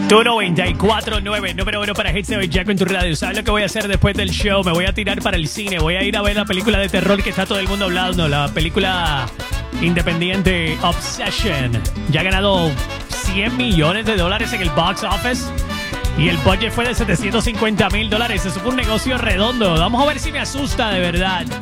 Tu 94.9, número uno para Hits de hoy, Jaco en tu radio. ¿Sabes lo que voy a hacer después del show? Me voy a tirar para el cine. Voy a ir a ver la película de terror que está todo el mundo hablando. La película independiente Obsession. Ya ha ganado $100 millones en el box office. Y el budget fue de $750,000. Eso fue un negocio redondo. Vamos a ver si me asusta de verdad.